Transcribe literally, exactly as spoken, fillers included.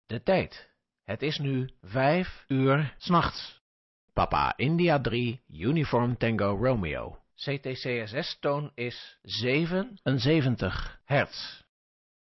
De tijd. Het is nu vijf uur 's nachts. Papa India drie Uniform Tango Romeo. C T C S S-toon is zevenenzeventig hertz.